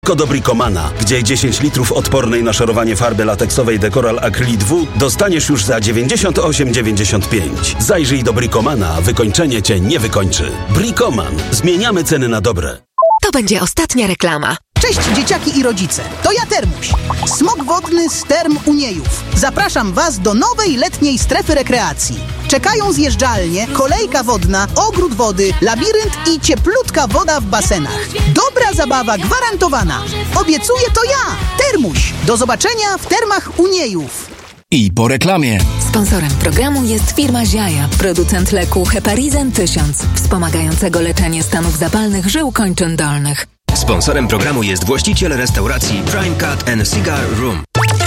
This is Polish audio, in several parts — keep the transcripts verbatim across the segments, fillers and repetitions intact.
Do Bricomana, gdzie dziesięć litrów odpornej na szorowanie farby lateksowej Decoral Acrylic W dostaniesz już za dziewięćdziesiąt osiem dziewięćdziesiąt pięć. Zajrzyj do Bricomana, wykończenie cię nie wykończy. Bricoman. Zmieniamy ceny na dobre. To będzie ostatnia reklama. Cześć dzieciaki i rodzice, to ja Termuś, smok wodny z Term Uniejów. Zapraszam Was do nowej letniej strefy rekreacji. Czekają zjeżdżalnie, kolejka wodna, ogród wody, labirynt i cieplutka woda w basenach. Dobra zabawa gwarantowana. Obiecuję to ja, Termuś. Do zobaczenia w Termach Uniejów. I po reklamie. Sponsorem programu jest firma Ziaja, producent leku Heparizan tysiąc, wspomagającego leczenie stanów zapalnych żył kończyn dolnych. Sponsorem programu jest właściciel restauracji Prime Cut and Cigar Room.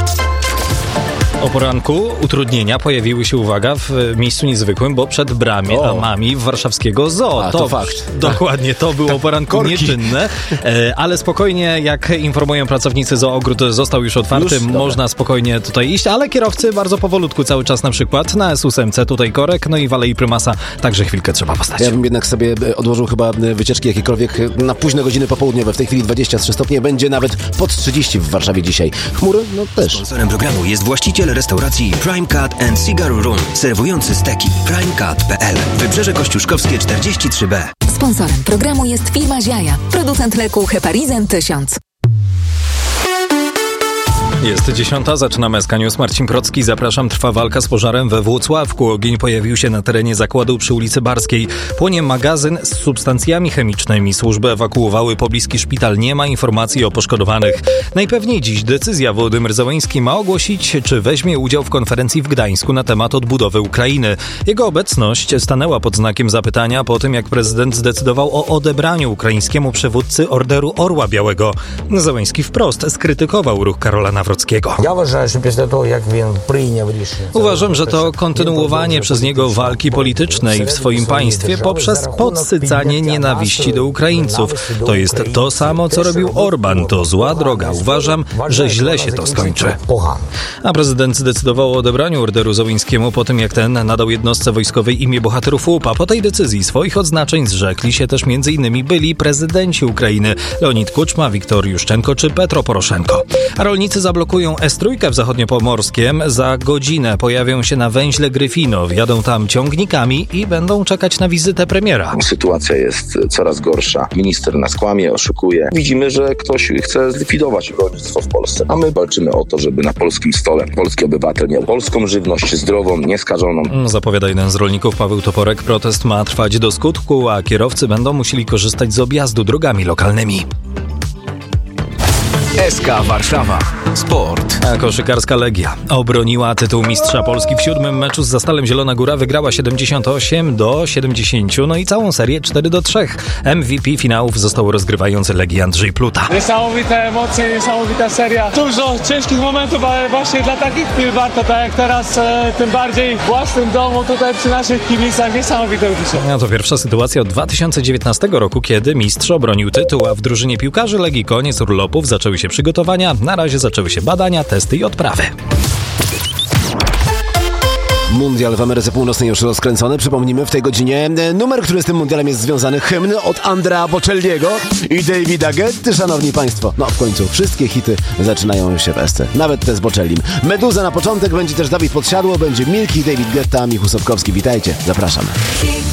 O poranku utrudnienia pojawiły się, uwaga, w miejscu niezwykłym, bo przed bramami warszawskiego zoo. A, to, to fakt. Dokładnie, to było o poranku korki. Nieczynne, e, ale spokojnie, jak informują pracownicy zoo, ogród został już otwarty, już? Można spokojnie tutaj iść, ale kierowcy bardzo powolutku cały czas, na przykład na S ósem tutaj korek, no i w Alei Prymasa także chwilkę trzeba postać. Ja bym jednak sobie odłożył chyba wycieczki jakiekolwiek na późne godziny popołudniowe. W tej chwili dwadzieścia trzy stopnie, będzie nawet pod trzydzieści w Warszawie dzisiaj. Chmury? No też. Sponsorem programu jest właściciel restauracji Prime Cut and Cigar Room, serwujący steki prime cut kropka p l. Wybrzeże Kościuszkowskie czterdzieści trzy B. Sponsorem programu jest firma Ziaja, producent leku Heparizan tysiąc. Jest dziesiąta, zaczynamy S K News. Marcin Procki, zapraszam. Trwa walka z pożarem we Włocławku. Ogień pojawił się na terenie zakładu przy ulicy Barskiej. Płonie magazyn z substancjami chemicznymi. Służby ewakuowały pobliski szpital. Nie ma informacji o poszkodowanych. Najpewniej dziś decyzja. Wołodymyr Zełenski ma ogłosić, czy weźmie udział w konferencji w Gdańsku na temat odbudowy Ukrainy. Jego obecność stanęła pod znakiem zapytania po tym, jak prezydent zdecydował o odebraniu ukraińskiemu przywódcy Orderu Orła Białego. Zełenski wprost skrytykował ruch Karola Nawrockiego. Uważam, że to kontynuowanie przez niego walki politycznej w swoim państwie poprzez podsycanie nienawiści do Ukraińców. To jest to samo, co robił Orban. To zła droga. Uważam, że źle się to skończy. A prezydent zdecydował o odebraniu orderu Zełenskiemu po tym, jak ten nadał jednostce wojskowej imię bohaterów łupa. Po tej decyzji swoich odznaczeń zrzekli się też między innymi byli prezydenci Ukrainy Leonid Kuczma, Wiktor Juszczenko czy Petro Poroszenko. A rolnicy zablokują S trzy w Zachodniopomorskiem. Za godzinę pojawią się na węźle Gryfino. Wjadą tam ciągnikami i będą czekać na wizytę premiera. Sytuacja jest coraz gorsza. Minister nas kłamie, oszukuje. Widzimy, że ktoś chce zlikwidować rolnictwo w Polsce. A my walczymy o to, żeby na polskim stole polski obywatel miał polską żywność, zdrową, nieskażoną. Zapowiada jeden z rolników, Paweł Toporek. Protest ma trwać do skutku, a kierowcy będą musieli korzystać z objazdu drogami lokalnymi. S K Warszawa. Sport. A koszykarska Legia obroniła tytuł mistrza Polski w siódmym meczu z Zastalem Zielona Góra. Wygrała siedemdziesiąt osiem do siedemdziesięciu, no i całą serię cztery do trzech. M V P finałów został rozgrywający Legii Andrzej Pluta. Niesamowite emocje, niesamowita seria. Dużo ciężkich momentów, ale właśnie dla takich chwil warto, tak jak teraz, e, tym bardziej w własnym domu, tutaj przy naszych kibicach. Niesamowite uczucie. No to pierwsza sytuacja od dwa tysiące dziewiętnastego roku, kiedy mistrz obronił tytuł, a w drużynie piłkarzy Legii koniec urlopów, zaczęły się przygotowania. Na razie zaczęły się badania, testy i odprawy. Mundial w Ameryce Północnej już rozkręcony. Przypomnijmy w tej godzinie numer, który z tym mundialem jest związany. Hymn od Andrea Bocelliego i Davida Guetty. Szanowni Państwo, no w końcu wszystkie hity zaczynają już się w esce. Nawet te z Bocellim. Meduza na początek, będzie też Dawid Podsiadło, będzie Milki, David Guetta, Michu Sobkowski. Witajcie, zapraszam.